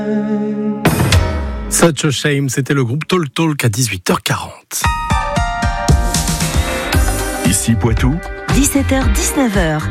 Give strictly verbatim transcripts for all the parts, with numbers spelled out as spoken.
Such a Shame, c'était le groupe Talk Talk à dix-huit heures quarante. Ici Poitou, dix-sept heures dix-neuf heures.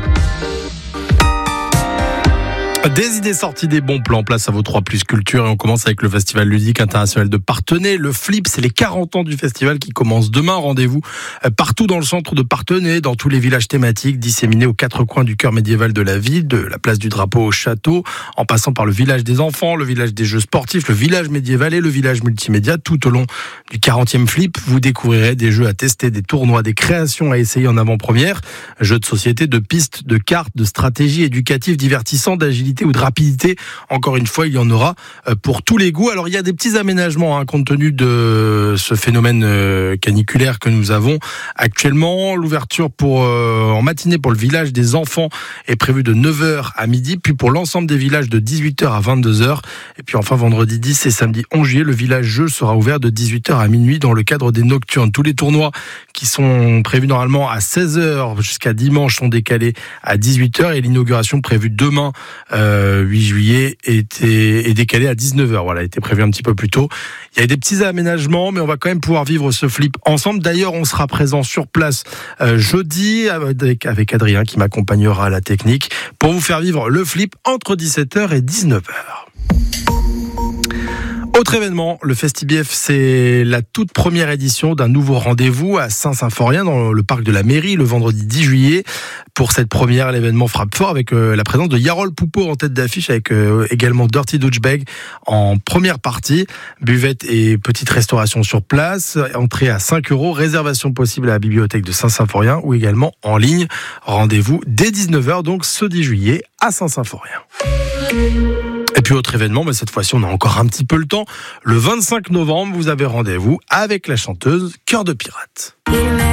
Des idées sorties, des bons plans, place à vos trois plus culture et on commence avec le Festival ludique international de Parthenay. Le Flip, c'est les quarante ans du festival qui commence demain. Rendez-vous partout dans le centre de Parthenay, dans tous les villages thématiques disséminés aux quatre coins du cœur médiéval de la ville, de la place du drapeau au château, en passant par le village des enfants, le village des jeux sportifs, le village médiéval et le village multimédia. Tout au long du quarantième Flip, vous découvrirez des jeux à tester, des tournois, des créations à essayer en avant-première, jeux de société, de pistes, de cartes, de stratégies éducatives, divertissantes, d'agilité ou de rapidité. Encore une fois, il y en aura pour tous les goûts. Alors, il y a des petits aménagements hein, compte tenu de ce phénomène euh, caniculaire que nous avons actuellement. L'ouverture pour euh, en matinée pour le village des enfants est prévue de neuf heures à midi, puis pour l'ensemble des villages de dix-huit heures à vingt-deux heures. Et puis enfin, vendredi dix et samedi onze juillet, le village jeu sera ouvert de dix-huit heures à minuit dans le cadre des nocturnes. Tous les tournois qui sont prévus normalement à seize heures jusqu'à dimanche sont décalés à dix-huit heures et l'inauguration prévue demain euh, huit juillet était, est décalée à dix-neuf heures. Voilà, était prévu un petit peu plus tôt. Il y a des petits aménagements, mais on va quand même pouvoir vivre ce Flip ensemble. D'ailleurs, on sera présent sur place euh, jeudi avec, avec Adrien qui m'accompagnera à la technique pour vous faire vivre le Flip entre dix-sept heures et dix-neuf heures. Autre événement, le FestiBF, c'est la toute première édition d'un nouveau rendez-vous à Saint-Symphorien dans le parc de la mairie le vendredi dix juillet. Pour cette première, l'événement frappe fort avec euh, la présence de Yarol Poupeau en tête d'affiche avec euh, également Dirty Douchebag en première partie. Buvette et petite restauration sur place, entrée à cinq euros, réservation possible à la bibliothèque de Saint-Symphorien ou également en ligne. Rendez-vous dès dix-neuf heures, donc ce dix juillet à Saint-Symphorien. Et puis autre événement, mais cette fois-ci on a encore un petit peu le temps. Le vingt-cinq novembre, vous avez rendez-vous avec la chanteuse Cœur de Pirate.